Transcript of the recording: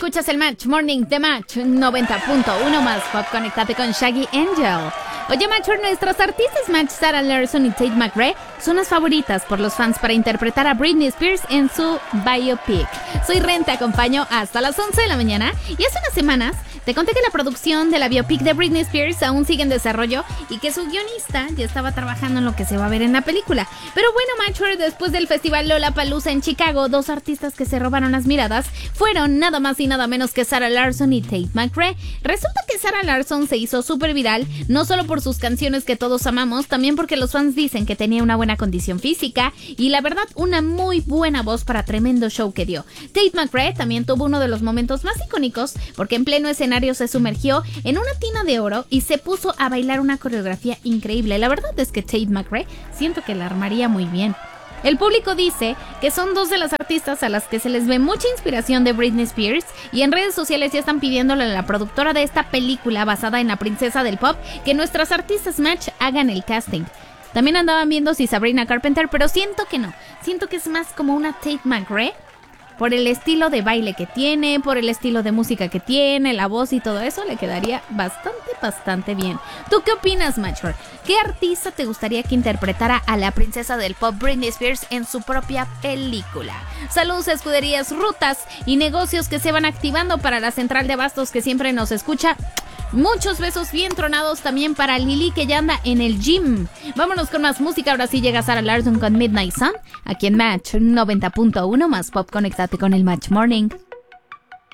Escuchas el Match Morning de Match 90.1 más pop. Conéctate con Shaggy Angel. Oye, Matcher, nuestras artistas Match, Sarah Larson y Tate McRae son las favoritas por los fans para interpretar a Britney Spears en su biopic. Soy Ren, te acompaño hasta las 11 de la mañana y hace unas semanas te conté que la producción de la biopic de Britney Spears aún sigue en desarrollo y que su guionista ya estaba trabajando en lo que se va a ver en la película. Pero bueno, Matcher, después del festival Lollapalooza en Chicago, dos artistas que se robaron las miradas fueron nada más y nada menos que Sarah Larson y Tate McRae. Resulta que Sarah Larson se hizo súper viral, no solo por sus canciones que todos amamos, también porque los fans dicen que tenía una buena condición física y la verdad una muy buena voz para tremendo show que dio. Tate McRae también tuvo uno de los momentos más icónicos porque en pleno escenario se sumergió en una tina de oro y se puso a bailar una coreografía increíble. La verdad es que Tate McRae siento que la armaría muy bien. El público dice que son dos de las artistas a las que se les ve mucha inspiración de Britney Spears y en redes sociales ya están pidiéndole a la productora de esta película basada en la princesa del pop que nuestras artistas Match hagan el casting. También andaban viendo si Sabrina Carpenter, pero siento que no. Siento que es más como una Tate McRae por el estilo de baile que tiene, por el estilo de música que tiene, la voz y todo eso le quedaría bastante bien. ¿Tú qué opinas, Matcher? ¿Qué artista te gustaría que interpretara a la princesa del pop Britney Spears en su propia película? Saludos a escuderías, rutas y negocios que se van activando para la central de abastos que siempre nos escucha. Muchos besos bien tronados también para Lili que ya anda en el gym. Vámonos con más música. Ahora sí llega Sarah Larson con Midnight Sun aquí en Match 90.1 más pop. Conéctate con el Match Morning.